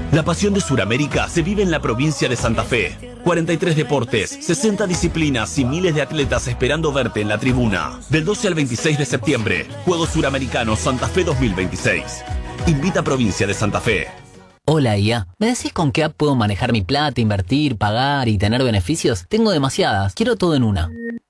La pasión de Sudamérica se vive en la provincia de Santa Fe. 43 deportes, 60 disciplinas y miles de atletas esperando verte en la tribuna. Del 12 al 26 de septiembre, Juegos Suramericanos Santa Fe 2026. Invita a Provincia de Santa Fe. Hola IA, ¿me decís con qué app puedo manejar mi plata, invertir, pagar y tener beneficios? Tengo demasiadas, quiero todo en una.